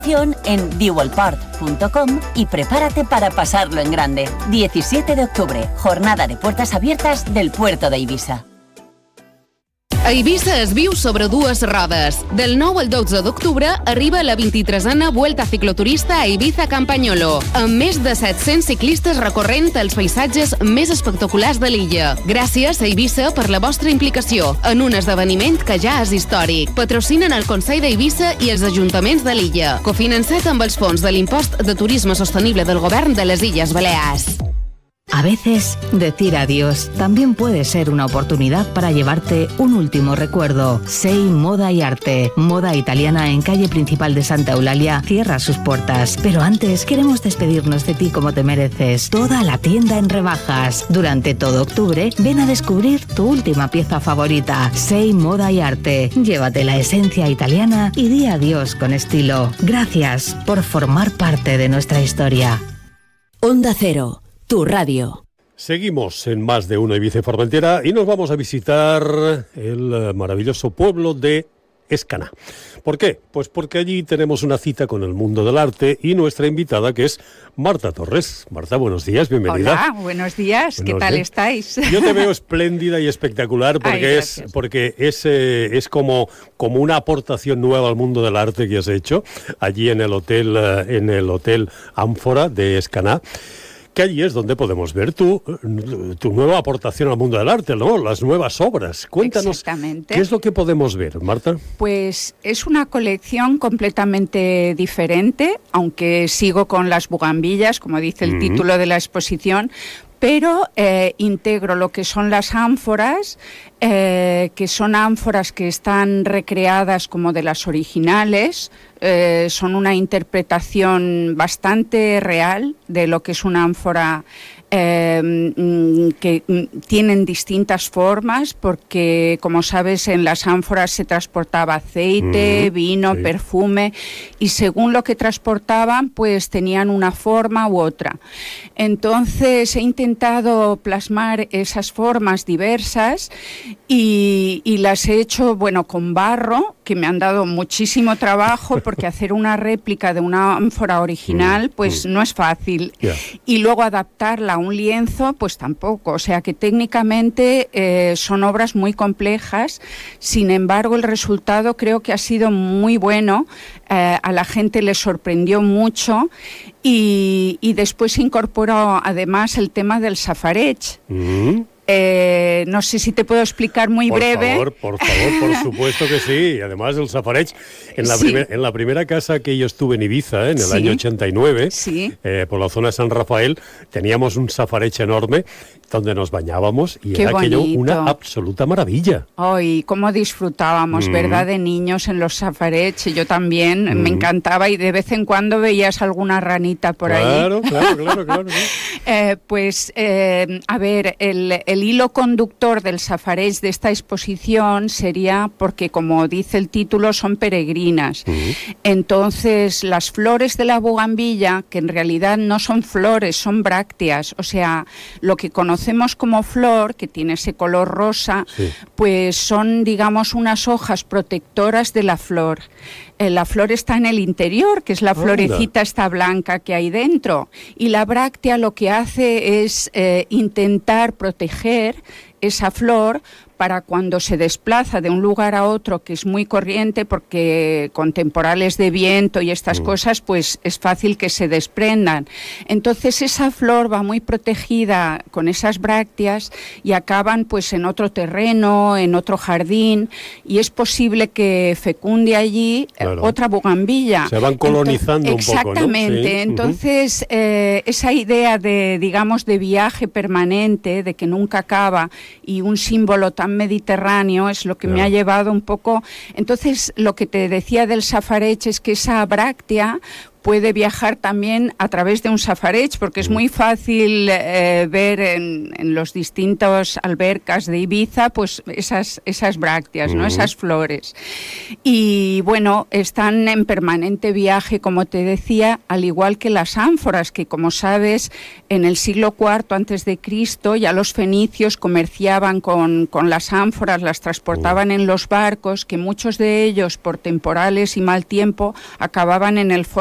En viewalport.com y prepárate para pasarlo en grande. 17 de octubre, jornada de puertas abiertas del puerto de Eivissa. A Eivissa es viu sobre dues rodes. Del 9 al 12 d'octubre arriba la 23a Vuelta Cicloturista a Eivissa Campagnolo, amb més de 700 ciclistes recorrent els paisatges més espectaculars de l'illa. Gràcies a Eivissa per la vostra implicació en un esdeveniment que ja és històric. Patrocinen el Consell d'Eivissa i els ajuntaments de l'illa. Cofinançat amb els fons de l'Impost de Turisme Sostenible del Govern de les Illes Balears. A veces, decir adiós también puede ser una oportunidad para llevarte un último recuerdo. Sei Moda y Arte, moda italiana en calle principal de Santa Eulalia, cierra sus puertas. Pero antes queremos despedirnos de ti como te mereces. Toda la tienda en rebajas. Durante todo octubre, ven a descubrir tu última pieza favorita. Sei Moda y Arte. Llévate la esencia italiana y di adiós con estilo. Gracias por formar parte de nuestra historia. Onda Cero. Tu radio. Seguimos en Más de Uno Eivissa y Formentera y nos vamos a visitar el maravilloso pueblo de Escaná. ¿Por qué? Pues porque allí tenemos una cita con el mundo del arte y nuestra invitada, que es Marta Torres. Marta, buenos días, bienvenida. Hola, buenos días, ¿qué tal estáis? Yo te veo espléndida y espectacular porque es como una aportación nueva al mundo del arte que has hecho allí en el hotel Ánfora de Escaná. Que allí es donde podemos ver tu nueva aportación al mundo del arte, ¿no? Las nuevas obras. Cuéntanos, ¿qué es lo que podemos ver, Marta? Pues es una colección completamente diferente, aunque sigo con las bugambillas, como dice el título de la exposición, pero integro lo que son las ánforas, que son ánforas que están recreadas como de las originales, son una interpretación bastante real de lo que es una ánfora, que tienen distintas formas porque, como sabes, en las ánforas se transportaba aceite, vino, perfume, y según lo que transportaban, pues tenían una forma u otra. Entonces he intentado plasmar esas formas diversas y las he hecho, bueno, con barro, que me han dado muchísimo trabajo porque hacer una réplica de una ánfora original pues no es fácil. Y luego adaptarla a un lienzo pues tampoco, o sea que técnicamente son obras muy complejas. Sin embargo, el resultado creo que ha sido muy bueno, a la gente le sorprendió mucho y después incorporó además el tema del safarech. No sé si te puedo explicar muy breve. Por favor, por supuesto que sí. Además, el safarech, en la primera casa que yo estuve en Ibiza, en el año 89, por la zona de San Rafael, teníamos un safarech enorme donde nos bañábamos y Qué era aquello bonito. una absoluta maravilla. Ay, cómo disfrutábamos, ¿verdad? De niños en los safarech. Yo también, me encantaba, y de vez en cuando veías alguna ranita por ahí. Claro. A ver, el hilo conductor del safarech de esta exposición sería porque, como dice el título, son peregrinas. Entonces, las flores de la bugambilla, que en realidad no son flores, son brácteas, o sea, lo que conocemos como flor, que tiene ese color rosa, pues son, digamos, unas hojas protectoras de la flor. La flor está en el interior, que es la florecita esta blanca que hay dentro, y la bráctea lo que hace es intentar proteger esa flor para cuando se desplaza de un lugar a otro, que es muy corriente porque con temporales de viento y estas cosas, pues es fácil que se desprendan. Entonces esa flor va muy protegida con esas brácteas y acaban pues en otro terreno, en otro jardín, y es posible que fecunde allí otra bugambilla. Se van colonizando un poco, ¿no? Exactamente. Sí. Entonces esa idea de, digamos, de viaje permanente, de que nunca acaba, y un símbolo tan mediterráneo es lo que me ha llevado un poco. Entonces, lo que te decía del safarech es que esa bráctea puede viajar también a través de un safareig, porque es muy fácil ver en los distintos albercas de Ibiza pues esas brácteas, ¿no? Esas flores. Y bueno, están en permanente viaje, como te decía, al igual que las ánforas, que como sabes, en el siglo IV a.C. ya los fenicios comerciaban con las ánforas, las transportaban en los barcos, que muchos de ellos, por temporales y mal tiempo, acababan en el fondo